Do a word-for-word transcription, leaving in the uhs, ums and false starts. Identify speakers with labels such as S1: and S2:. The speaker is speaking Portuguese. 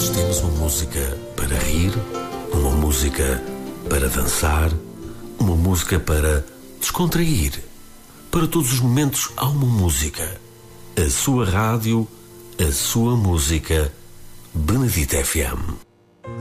S1: Todos temos uma música para rir, uma música para dançar, uma música para descontrair. Para todos os momentos há uma música. A sua rádio, a sua música, Benedito F M.